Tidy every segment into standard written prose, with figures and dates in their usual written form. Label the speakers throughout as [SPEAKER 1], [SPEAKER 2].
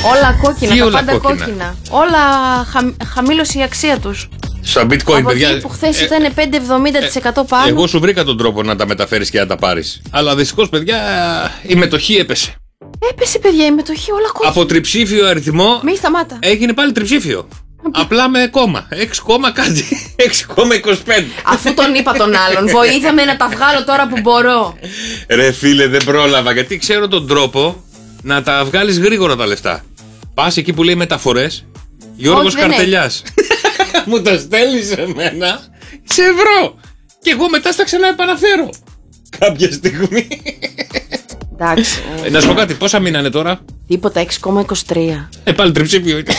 [SPEAKER 1] Όλα κόκκινα,
[SPEAKER 2] Τι
[SPEAKER 1] τα
[SPEAKER 2] όλα
[SPEAKER 1] πάντα
[SPEAKER 2] κόκκινα?
[SPEAKER 1] κόκκινα. Όλα χαμήλωσε η αξία τους.
[SPEAKER 2] Στα bitcoin,
[SPEAKER 1] Από
[SPEAKER 2] παιδιά.
[SPEAKER 1] εκεί που χθες ήταν 5,70% πάνω.
[SPEAKER 2] Εγώ σου βρήκα τον τρόπο να τα μεταφέρεις και να τα πάρεις. Αλλά δυστυχώς, παιδιά, η μετοχή έπεσε.
[SPEAKER 1] Έπεσε, παιδιά, η μετοχή, όλα κόκκινα.
[SPEAKER 2] Από τριψήφιο αριθμό
[SPEAKER 1] Μη σταμάτα.
[SPEAKER 2] έγινε πάλι τριψήφιο. Απλά με κόμμα. 6, κάτι. 6,25.
[SPEAKER 1] Αφού τον είπα τον άλλον, βοήθαμε να τα βγάλω τώρα που μπορώ.
[SPEAKER 2] Ρε φίλε, δεν πρόλαβα γιατί ξέρω τον τρόπο να τα βγάλεις γρήγορα τα λεφτά. Πας εκεί που λέει μεταφορές, Γιώργος
[SPEAKER 1] Όχι, δεν
[SPEAKER 2] Καρτελιάς. Μου τα στέλνεις εμένα σε ευρώ. Και εγώ μετά στα ξανά επαναφέρω. Κάποια στιγμή.
[SPEAKER 1] Εντάξει.
[SPEAKER 2] Να σου πω κάτι, πόσα μείνανε τώρα?
[SPEAKER 1] Τίποτα, 6,23.
[SPEAKER 2] Πάλι τριψήφιο ήταν.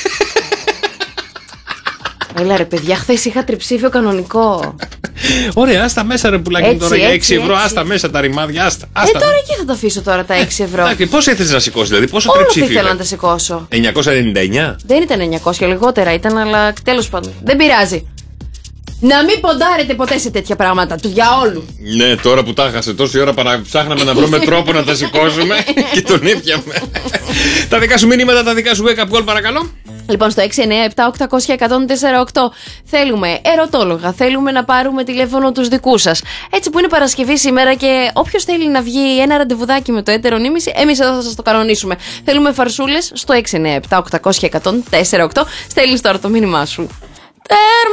[SPEAKER 1] Έλα ρε παιδιά, χθες είχα τριψήφιο κανονικό.
[SPEAKER 2] Ωραία, άστα μέσα ρε πουλάκι μου
[SPEAKER 1] Έτσι,
[SPEAKER 2] τώρα για 6
[SPEAKER 1] έτσι,
[SPEAKER 2] ευρώ,
[SPEAKER 1] έτσι.
[SPEAKER 2] άστα μέσα τα ρημάδια, άστα.
[SPEAKER 1] Τώρα εκεί θα τα αφήσω τώρα τα 6 ευρώ.
[SPEAKER 2] Εντάξει, πόσο ήθελες να σηκώσεις, δηλαδή, πόσο
[SPEAKER 1] Όλο
[SPEAKER 2] τριψήφιο
[SPEAKER 1] ήθελα να
[SPEAKER 2] ήταν?
[SPEAKER 1] τα σηκώσω.
[SPEAKER 2] 999.
[SPEAKER 1] Δεν ήταν 900, λιγότερα ήταν, αλλά τέλος πάντων. Δεν πειράζει. Να μην ποντάρετε ποτέ σε τέτοια πράγματα, του διαόλου.
[SPEAKER 2] Ναι, τώρα που τα έχασε τόση ώρα ψάχναμε να βρούμε τρόπο να τα σηκώσουμε και τον ήπιαμε. Τα δικά σου μηνύματα, τα δικά σου wake up call, παρακαλώ.
[SPEAKER 1] Λοιπόν, στο 697-800-1048 θέλουμε ερωτόλογα, θέλουμε να πάρουμε τηλέφωνο τους δικούς σας. Έτσι που είναι Παρασκευή σήμερα και όποιος θέλει να βγει ένα ραντεβουδάκι με το έτερο νήμιση, εμείς εδώ θα σας το κανονίσουμε. Θέλουμε φαρσούλες στο 697-800-1048. Στέλνεις τώρα το μήνυμά σου. Τέρμα!